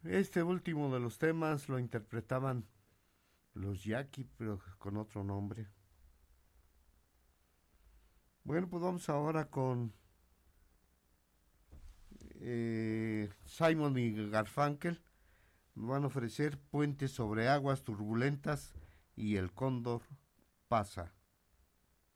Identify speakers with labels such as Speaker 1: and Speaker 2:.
Speaker 1: Este último de los temas lo interpretaban los Jackie, pero con otro nombre. Bueno, pues vamos ahora con Simon y Garfunkel. Me van a ofrecer Puentes sobre aguas turbulentas y El cóndor pasa.